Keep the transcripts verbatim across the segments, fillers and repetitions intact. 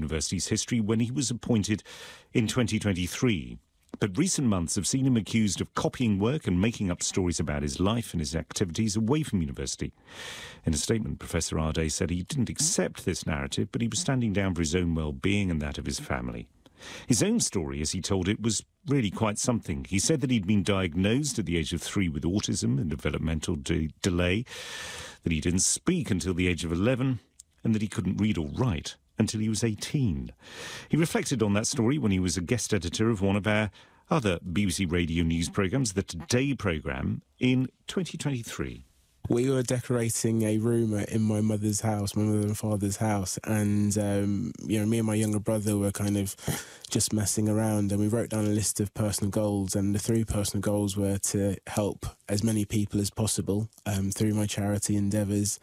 university's history when he was appointed in twenty twenty-three. But recent months have seen him accused of copying work and making up stories about his life and his activities away from university. In a statement, Professor Ardai said he didn't accept this narrative, but he was standing down for his own well-being and that of his family. His own story, as he told it, was really quite something. He said that he'd been diagnosed at the age of three with autism and developmental de- delay, that he didn't speak until the age of eleven, and that he couldn't read or write until he was eighteen. He reflected on that story when he was a guest editor of one of our other B B C Radio News programmes, the Today programme, in twenty twenty-three. We were decorating a room in my mother's house, my mother and father's house, and, um, you know, me and my younger brother were kind of just messing around, and we wrote down a list of personal goals, and the three personal goals were to help as many people as possible um, through my charity endeavours,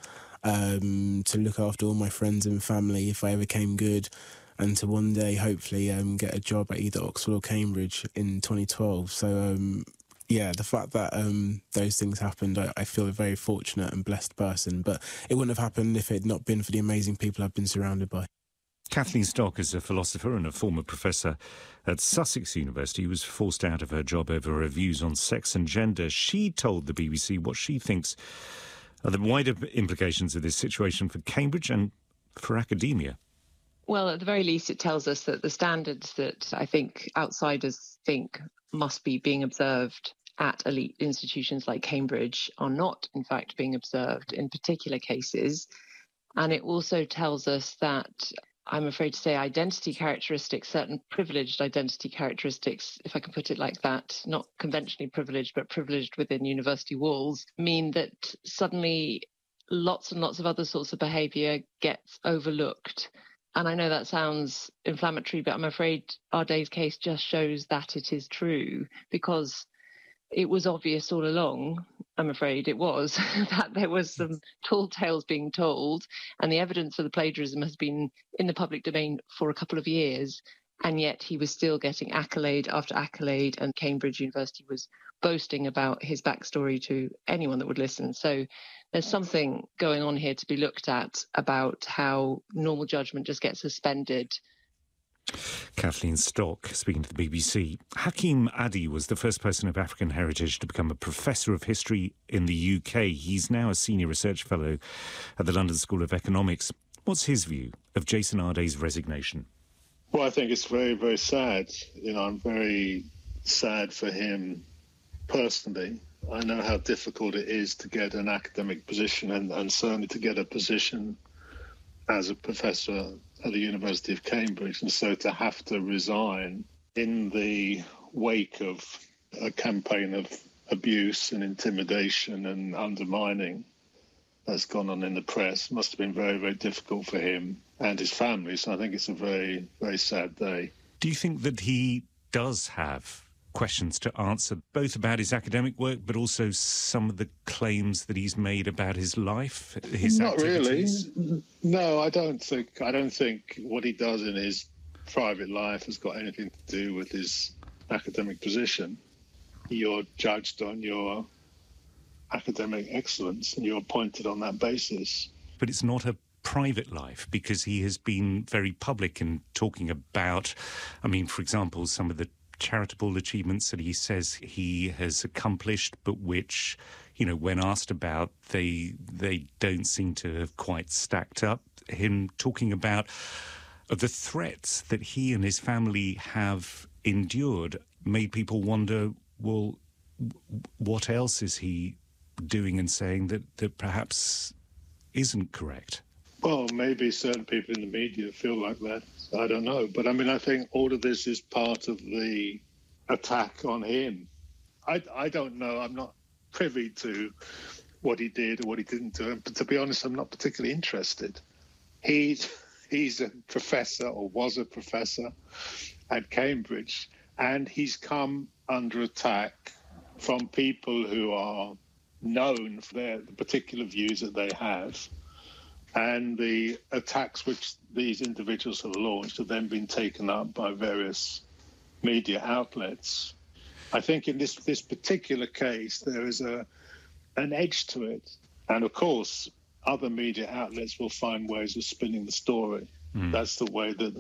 um, to look after all my friends and family if I ever came good, and to one day, hopefully, um, get a job at either Oxford or Cambridge in twenty twelve. So, um, yeah, the fact that um, those things happened, I, I feel a very fortunate and blessed person. But it wouldn't have happened if it had not been for the amazing people I've been surrounded by. Kathleen Stock is a philosopher and a former professor at Sussex University who was forced out of her job over her views on sex and gender. She told the B B C what she thinks are the wider implications of this situation for Cambridge and for academia. Well, at the very least, it tells us that the standards that I think outsiders think must be being observed at elite institutions like Cambridge are not, in fact, being observed in particular cases. And it also tells us that, I'm afraid to say, identity characteristics, certain privileged identity characteristics, if I can put it like that, not conventionally privileged, but privileged within university walls, mean that suddenly lots and lots of other sorts of behaviour gets overlooked. And I know that sounds inflammatory, but I'm afraid Ardai's case just shows that it is true, because it was obvious all along, I'm afraid it was, that there was some tall tales being told, and the evidence of the plagiarism has been in the public domain for a couple of years, and yet he was still getting accolade after accolade, and Cambridge University was boasting about his backstory to anyone that would listen. So there's something going on here to be looked at about how normal judgment just gets suspended. Kathleen Stock, speaking to the B B C. Hakim Adi was the first person of African heritage to become a professor of history in the U K. He's now a senior research fellow at the London School of Economics. What's his view of Jason Ardai's resignation? Well, I think it's very, very sad. You know, I'm very sad for him personally. I know how difficult it is to get an academic position, and, and certainly to get a position as a professor at the University of Cambridge, and so to have to resign in the wake of a campaign of abuse and intimidation and undermining that's gone on in the press must have been very, very difficult for him and his family. So I think it's a very, very sad day. Do you think that he does have questions to answer, both about his academic work, but also some of the claims that he's made about his life, his Not activities? really. No, I don't think. I don't think what he does in his private life has got anything to do with his academic position. You're judged on your academic excellence, and you're appointed on that basis. But it's not a private life, because he has been very public in talking about, I mean, for example, some of the charitable achievements that he says he has accomplished, but which, you know, when asked about, they they don't seem to have quite stacked up. Him talking about the threats that he and his family have endured made people wonder, well, what else is he doing and saying that, that perhaps isn't correct? Well, maybe certain people in the media feel like that. I don't know. But, I mean, I think all of this is part of the attack on him. I, I don't know. I'm not privy to what he did or what he didn't do. But to be honest, I'm not particularly interested. He's, he's a professor, or was a professor at Cambridge, and he's come under attack from people who are known for their the particular views that they have. And the attacks which these individuals have launched have then been taken up by various media outlets. I think in this, this particular case, there is a an edge to it. And of course, other media outlets will find ways of spinning the story. Mm. That's the way that